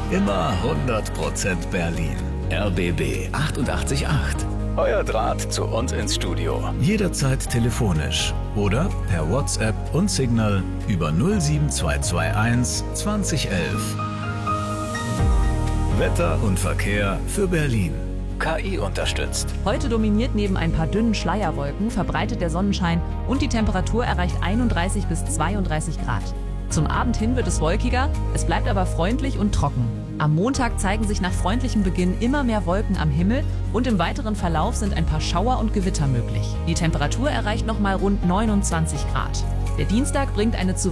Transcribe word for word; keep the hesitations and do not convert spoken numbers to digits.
Immer hundert Prozent Berlin. R B B achtundachtzig Komma acht. Euer Draht zu uns ins Studio. Jederzeit telefonisch oder per WhatsApp und Signal über null sieben zwei zwei eins zwanzig elf. Wetter und Verkehr für Berlin. K I unterstützt. Heute dominiert neben ein paar dünnen Schleierwolken verbreitet der Sonnenschein und die Temperatur erreicht einunddreißig bis zweiunddreißig Grad. Zum Abend hin wird es wolkiger, es bleibt aber freundlich und trocken. Am Montag zeigen sich nach freundlichem Beginn immer mehr Wolken am Himmel und im weiteren Verlauf sind ein paar Schauer und Gewitter möglich. Die Temperatur erreicht nochmal rund neunundzwanzig Grad. Der Dienstag bringt eine zu